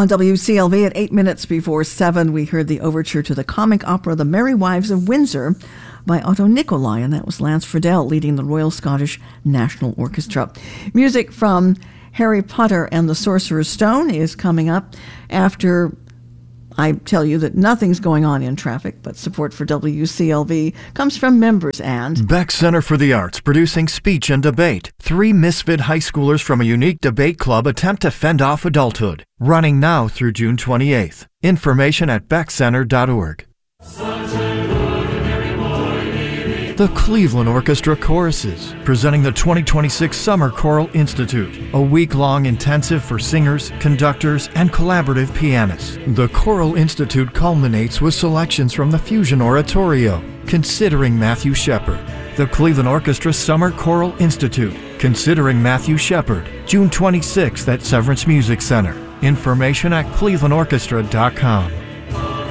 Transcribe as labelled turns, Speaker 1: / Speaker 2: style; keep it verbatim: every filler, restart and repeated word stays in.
Speaker 1: On W C L V at eight minutes before seven, we heard the overture to the comic opera The Merry Wives of Windsor by Otto Nicolai, and that was Lance Friedel leading the Royal Scottish National Orchestra. Music from Harry Potter and the Sorcerer's Stone is coming up after I tell you that nothing's going on in traffic, but support for W C L V comes from members and
Speaker 2: Beck Center for the Arts, producing speech and debate. Three misfit high schoolers from a unique debate club attempt to fend off adulthood. Running now through June twenty-eighth. Information at beck center dot org. The Cleveland Orchestra Choruses, presenting the twenty twenty-six Summer Choral Institute, a week-long intensive for singers, conductors, and collaborative pianists. The Choral Institute culminates with selections from the Fusion Oratorio, Considering Matthew Shepard. The Cleveland Orchestra Summer Choral Institute, Considering Matthew Shepard, June twenty-sixth at Severance Music Center. Information at cleveland orchestra dot com.